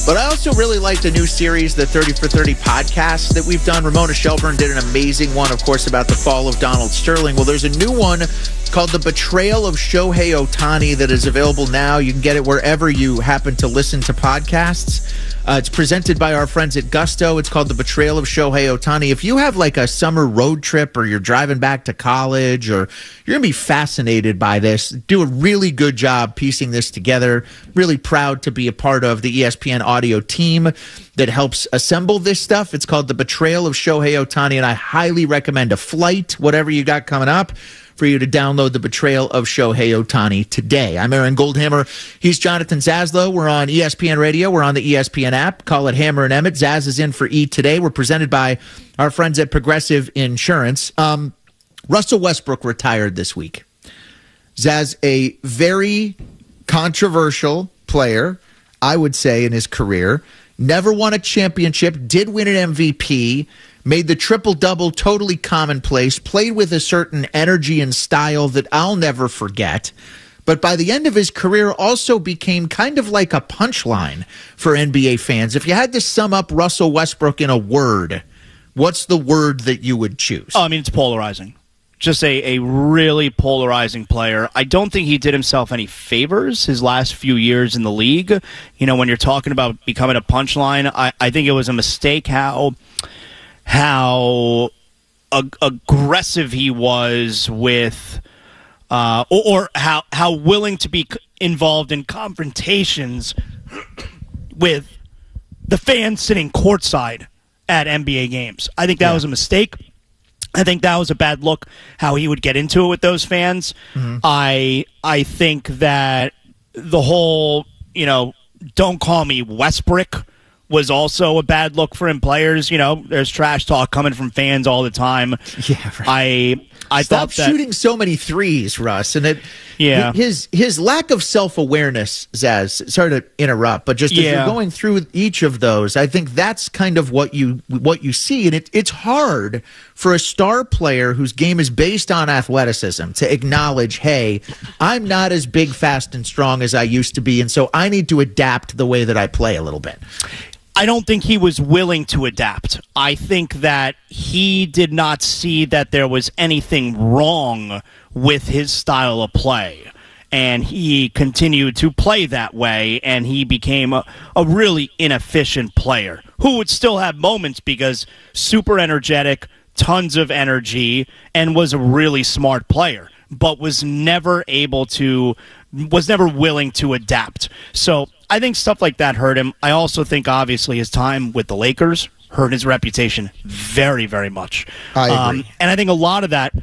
But I also really liked a new series, the 30 for 30 podcast that we've done. Ramona Shelburne did an amazing one, of course, about the fall of Donald Sterling. Well, there's a new one called The Betrayal of Shohei Ohtani that is available now. You can get it wherever you happen to listen to podcasts. It's presented by our friends at Gusto. It's called The Betrayal of Shohei Ohtani. If you have like a summer road trip or you're driving back to college or you're going to be fascinated by this, do a really good job piecing this together. Really proud to be a part of the ESPN audio team that helps assemble this stuff. It's called The Betrayal of Shohei Ohtani, and I highly recommend a flight, whatever you got coming up, for you to download The Betrayal of Shohei Ohtani today. I'm Aaron Goldhammer. He's Jonathan Zaslow. We're on ESPN Radio. We're on the ESPN app. Call it Hammer and Emmett. Zaz is in for E today. We're presented by our friends at Progressive Insurance. Russell Westbrook retired this week. Zaz, a very controversial player, I would say, in his career. Never won a championship, did win an MVP, made the triple-double totally commonplace, played with a certain energy and style that I'll never forget. But by the end of his career, also became kind of like a punchline for NBA fans. If you had to sum up Russell Westbrook in a word, what's the word that you would choose? Oh, I mean, it's polarizing. Just a really polarizing player. I don't think he did himself any favors his last few years in the league. You know, when you're talking about becoming a punchline, I think it was a mistake how aggressive he was with or how willing to be involved in confrontations with the fans sitting courtside at NBA games. I think that was a mistake. I think that was a bad look, how he would get into it with those fans. Mm-hmm. I think that the whole, don't call me Westbrook was also a bad look for him. Players, there's trash talk coming from fans all the time. Yeah, right. I Stop thought that, shooting so many threes, Russ. And his lack of self-awareness, Zaz, sorry to interrupt, but just as you're going through each of those, I think that's kind of what you see. And it's hard for a star player whose game is based on athleticism to acknowledge, hey, I'm not as big, fast, and strong as I used to be, and so I need to adapt the way that I play a little bit. I don't think he was willing to adapt. I think that he did not see that there was anything wrong with his style of play. And he continued to play that way, and he became a really inefficient player who would still have moments because super energetic, tons of energy, and was a really smart player, but was never willing to adapt. So I think stuff like that hurt him. I also think, obviously, his time with the Lakers hurt his reputation very, very much. I agree. And I think a lot of that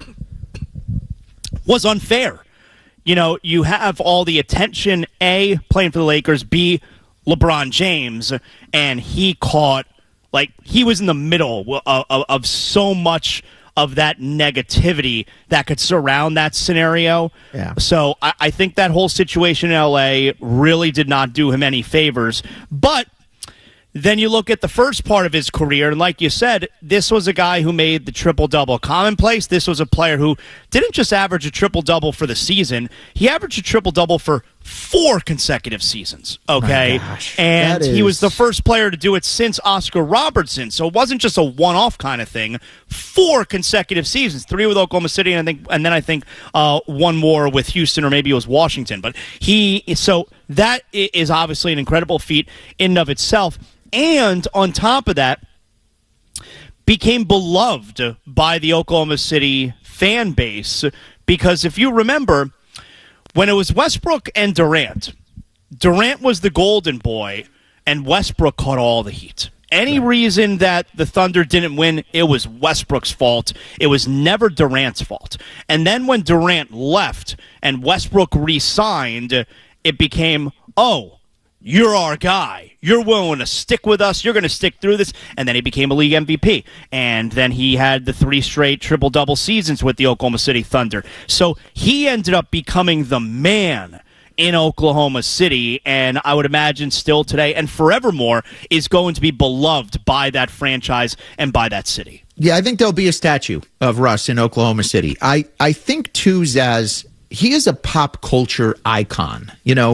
was unfair. You have all the attention, A, playing for the Lakers, B, LeBron James, and he caught, he was in the middle of so much of that negativity that could surround that scenario. Yeah. So I think that whole situation in L.A. really did not do him any favors. But then you look at the first part of his career, and like you said, this was a guy who made the triple-double commonplace. This was a player who didn't just average a triple-double for the season. He averaged a triple-double for 4 consecutive seasons, okay? And he was the first player to do it since Oscar Robertson, so it wasn't just a one-off kind of thing. 4 consecutive seasons, 3 with Oklahoma City, and then I think one more with Houston, or maybe it was Washington. But so that is obviously an incredible feat in and of itself. And on top of that, became beloved by the Oklahoma City fan base, because if you remember, when it was Westbrook and Durant was the golden boy, and Westbrook caught all the heat. Any reason that the Thunder didn't win, it was Westbrook's fault. It was never Durant's fault. And then when Durant left and Westbrook re-signed, it became, you're our guy. You're willing to stick with us. You're going to stick through this. And then he became a league MVP. And then he had the 3 straight triple-double seasons with the Oklahoma City Thunder. So he ended up becoming the man in Oklahoma City, and I would imagine still today and forevermore is going to be beloved by that franchise and by that city. Yeah, I think there'll be a statue of Russ in Oklahoma City. I think, too, Zaz, he is a pop culture icon.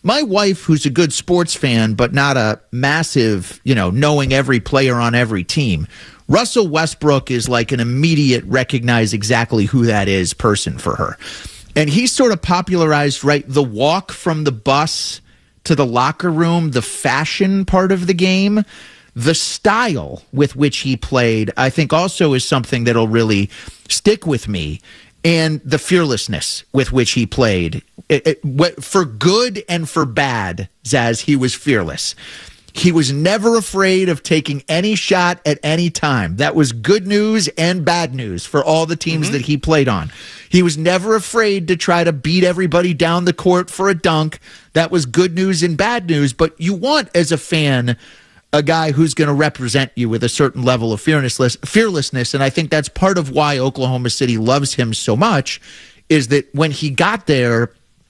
my wife, who's a good sports fan, but not a massive, knowing every player on every team, Russell Westbrook is like an immediate recognize exactly who that is person for her. And he sort of popularized, the walk from the bus to the locker room, the fashion part of the game. The style with which he played, I think, also is something that'll really stick with me. And the fearlessness with which he played. For good and for bad, Zaz, he was fearless. He was never afraid of taking any shot at any time. That was good news and bad news for all the teams that he played on. He was never afraid to try to beat everybody down the court for a dunk. That was good news and bad news. But you want, as a fan, a guy who's going to represent you with a certain level of fearlessness. And I think that's part of why Oklahoma City loves him so much, is that when he got there,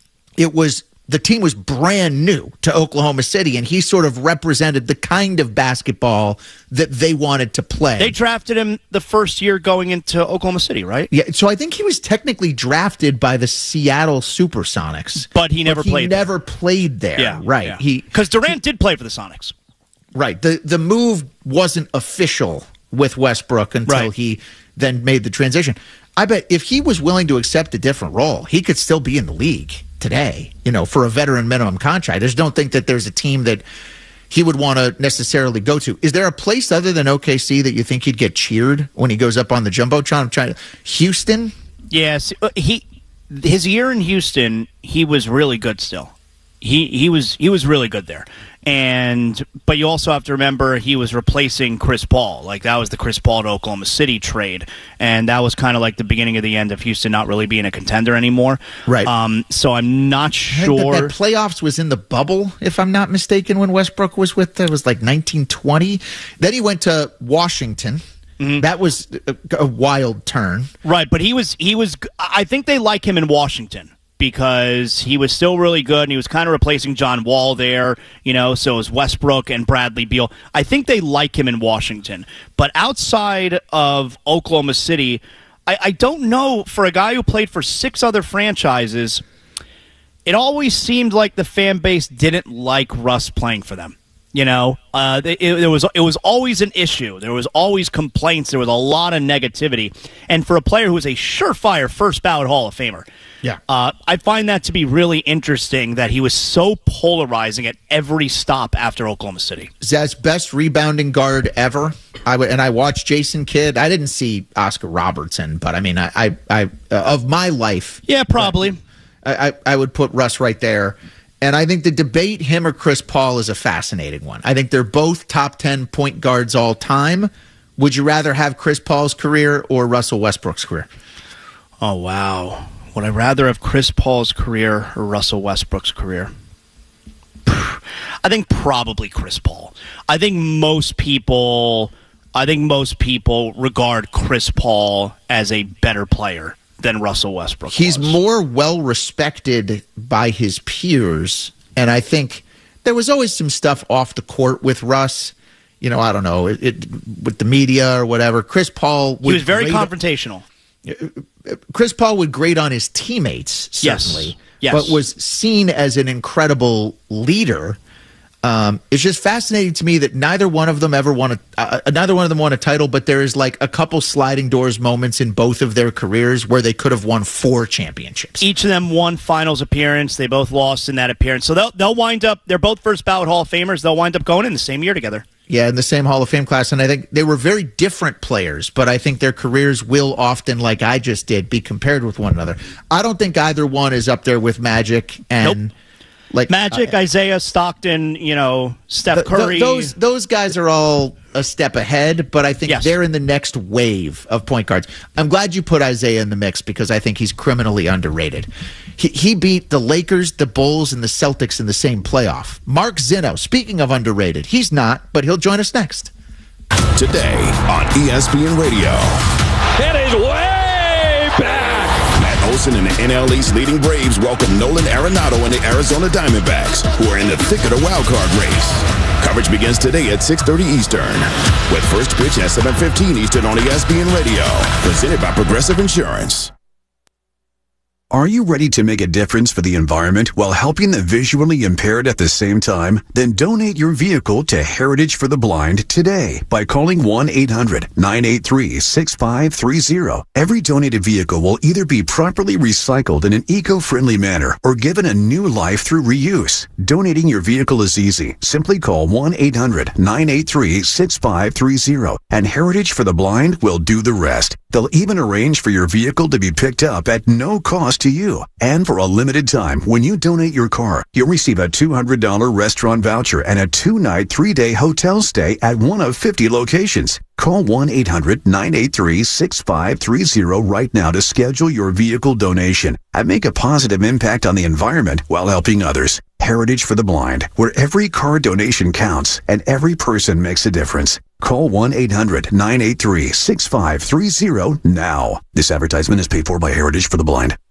the team was brand new to Oklahoma City, and he sort of represented the kind of basketball that they wanted to play. They drafted him the first year going into Oklahoma City, right? Yeah, so I think he was technically drafted by the Seattle Supersonics. But he never played there. He never played there, yeah, right. Because Durant did play for the Sonics. Right. The move wasn't official with Westbrook until he then made the transition. I bet if he was willing to accept a different role, he could still be in the league today, for a veteran minimum contract. I just don't think that there's a team that he would want to necessarily go to. Is there a place other than OKC that you think he'd get cheered when he goes up on the Jumbotron? Houston? Yes. His year in Houston, he was really good still. He was really good there. But you also have to remember he was replacing Chris Paul. Like, that was the Chris Paul to Oklahoma City trade, and that was kind of like the beginning of the end of Houston not really being a contender anymore. Right. So I'm not sure. That playoffs was in the bubble, if I'm not mistaken, when Westbrook was with them. It was like 1920. Then he went to Washington. Mm-hmm. That was a wild turn. Right, but he was. I think they like him in Washington, because he was still really good, and he was kind of replacing John Wall there, so was Westbrook and Bradley Beal. I think they like him in Washington. But outside of Oklahoma City, I don't know, for a guy who played for 6 other franchises, it always seemed like the fan base didn't like Russ playing for them. It was always an issue. There was always complaints. There was a lot of negativity. And for a player who was a surefire first ballot Hall of Famer, I find that to be really interesting that he was so polarizing at every stop after Oklahoma City. Zaz, best rebounding guard ever. I watched Jason Kidd. I didn't see Oscar Robertson, but I mean, I of my life, probably. I would put Russ right there. And I think the debate, him or Chris Paul, is a fascinating one. I think they're both top 10 point guards all time. Would you rather have Chris Paul's career or Russell Westbrook's career? Oh, wow. Would I rather have Chris Paul's career or Russell Westbrook's career? I think probably Chris Paul. I think most people regard Chris Paul as a better player than Russell Westbrook. He's more well-respected by his peers, and I think there was always some stuff off the court with Russ. I don't know, with the media or whatever. Chris Paul he was very confrontational. Chris Paul would grate on his teammates, certainly, yes. But was seen as an incredible leader. It's just fascinating to me that neither one of them won a title, but there is like a couple sliding doors moments in both of their careers where they could have won 4 championships. Each of them won finals appearance. They both lost in that appearance. So they'll wind up, they're both first ballot Hall of Famers. They'll wind up going in the same year together. Yeah, in the same Hall of Fame class. And I think they were very different players, but I think their careers will often, like I just did, be compared with one another. I don't think either one is up there with Magic and... Nope. Like Magic, Isaiah, Stockton, Steph Curry. Those guys are all a step ahead, but I think they're in the next wave of point guards. I'm glad you put Isaiah in the mix because I think he's criminally underrated. He beat the Lakers, the Bulls, and the Celtics in the same playoff. Mark Zinno, speaking of underrated, he's not, but he'll join us next. Today on ESPN Radio. It is way back. Olsen and the NL East leading Braves welcome Nolan Arenado and the Arizona Diamondbacks, who are in the thick of the wild card race. Coverage begins today at 6:30 Eastern, with first pitch at 7:15 Eastern on ESPN Radio. Presented by Progressive Insurance. Are you ready to make a difference for the environment while helping the visually impaired at the same time? Then donate your vehicle to Heritage for the Blind today by calling 1-800-983-6530. Every donated vehicle will either be properly recycled in an eco-friendly manner or given a new life through reuse. Donating your vehicle is easy. Simply call 1-800-983-6530 and Heritage for the Blind will do the rest. They'll even arrange for your vehicle to be picked up at no cost to you. And for a limited time, when you donate your car, you'll receive a $200 restaurant voucher and a 2-night, 3-day hotel stay at one of 50 locations. Call 1-800-983-6530 right now to schedule your vehicle donation and make a positive impact on the environment while helping others. Heritage for the Blind, where every car donation counts and every person makes a difference. Call 1-800-983-6530 now. This advertisement is paid for by Heritage for the Blind.